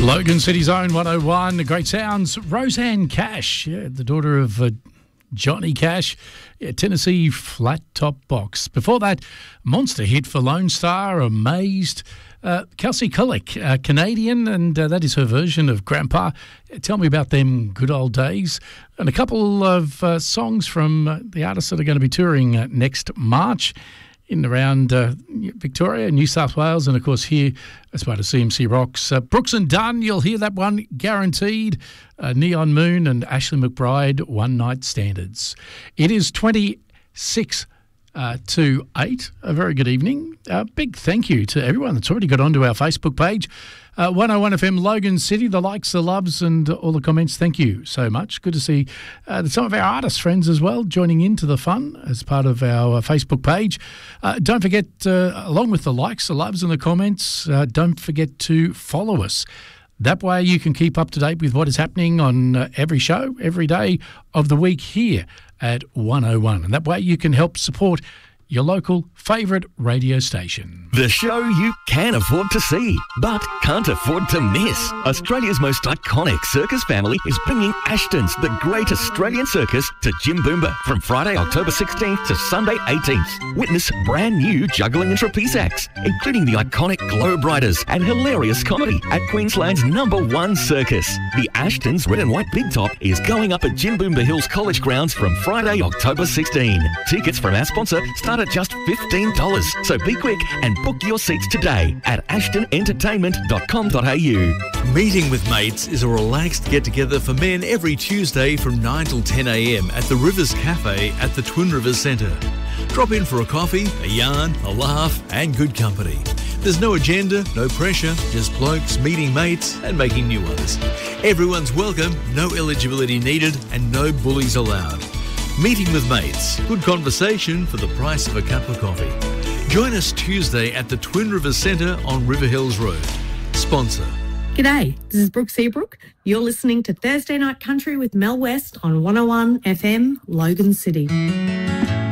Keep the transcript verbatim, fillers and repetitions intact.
Logan City's own one oh one, the great sounds. Roseanne Cash, yeah, the daughter of uh, Johnny Cash, yeah, Tennessee Flat Top Box. Before that, monster hit for Lone Star, Amazed. Uh, Kelsey Kulick, uh, Canadian, and uh, that is her version of Grandpa. Tell me about them good old days. And a couple of uh, songs from uh, the artists that are going to be touring uh, next March in and around uh, Victoria, New South Wales, and of course here as part of C M C Rocks. Uh, Brooks and Dunn, you'll hear that one guaranteed. Uh, Neon Moon and Ashley McBride, One Night Standards. It is twenty-six uh, to eight. A very good evening. Uh, big thank you to everyone that's already got onto our Facebook page. Uh, one oh one F M Logan City, the likes, the loves, and all the comments. Thank you so much. Good to see uh, some of our artist friends as well joining into the fun as part of our uh, Facebook page. Uh, don't forget, uh, along with the likes, the loves, and the comments, uh, don't forget to follow us. That way you can keep up to date with what is happening on uh, every show, every day of the week here at one oh one. And that way you can help support your local favourite radio station. The show you can afford to see, but can't afford to miss. Australia's most iconic circus family is bringing Ashton's The Great Australian Circus to Jimboomba from Friday, October sixteenth to Sunday, eighteenth. Witness brand new juggling and trapeze acts, including the iconic Globe Riders and hilarious comedy at Queensland's number one circus. The Ashton's Red and White Big Top is going up at Jimboomba Hills College grounds from Friday, October sixteenth. Tickets from our sponsor start at just fifteen dollars, so be quick and book your seats today at ashton entertainment dot com dot a u. Meeting with Mates is a relaxed get-together for men every Tuesday from nine till ten a m at the Rivers Cafe at the Twin Rivers Centre. Drop in for a coffee, a yarn, a laugh and good company. There's no agenda, no pressure, just blokes meeting mates and making new ones. Everyone's welcome, no eligibility needed and no bullies allowed. Meeting with Mates, good conversation for the price of a cup of coffee. Join us Tuesday at the Twin Rivers Centre on River Hills Road. Sponsor. G'day, this is Brooke Seabrook. You're listening to Thursday Night Country with Mel West on one oh one F M, Logan City.